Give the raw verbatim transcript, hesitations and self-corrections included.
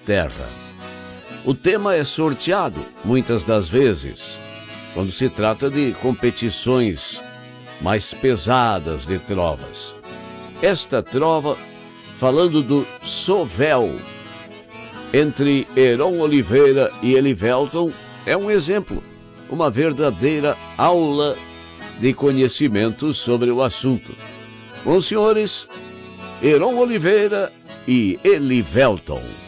terra. O tema é sorteado, muitas das vezes, quando se trata de competições mais pesadas de trovas. Esta trova, falando do Sovel, entre Heron Oliveira e Elivelton, é um exemplo, uma verdadeira aula de conhecimento sobre o assunto. Com os senhores, Heron Oliveira e Elivelton.